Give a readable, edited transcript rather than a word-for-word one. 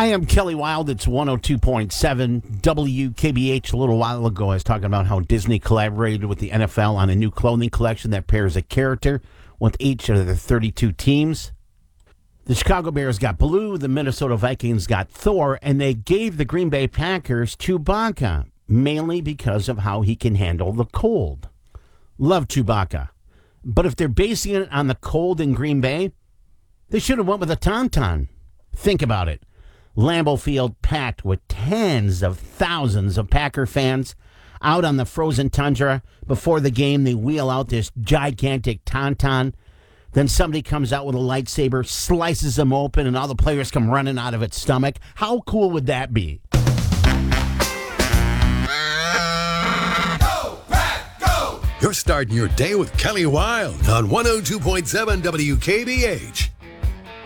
I am Kelly Wild. It's 102.7 WKBH. A little while ago, I was talking about how Disney collaborated with the NFL on a new clothing collection that pairs a character with each of the 32 teams. The Chicago Bears got Blue, the Minnesota Vikings got Thor, and they gave the Green Bay Packers Chewbacca, mainly because of how he can handle the cold. Love Chewbacca. But if they're basing it on the cold in Green Bay, they should have went with a Tauntaun. Think about it. Lambeau Field packed with tens of thousands of Packer fans out on the frozen tundra. Before the game, they wheel out this gigantic Tauntaun. Then somebody comes out with a lightsaber, slices them open, and all the players come running out of its stomach. How cool would that be? Go, Pack, go! You're starting your day with Kelly Wild on 102.7 WKBH.